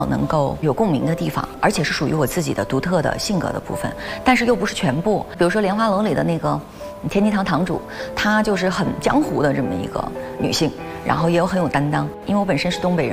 能够有共鸣的地方，而且是属于我自己的独特的性格的部分，但是又不是全部。比如说《莲花楼》里的那个田妮堂堂主，她就是很江湖的这么一个女性，然后也有很有担当，因为我本身是东北人。